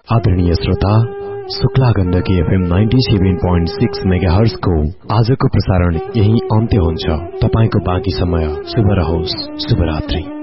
आदरणीय श्रोता, Shukla Gandaki FM 97.6 megahertz को आजको प्रसारण यही अन्त्य हुन्छ। तपाईको बाँकी समय शुभ रहोस्। शुभरात्रि।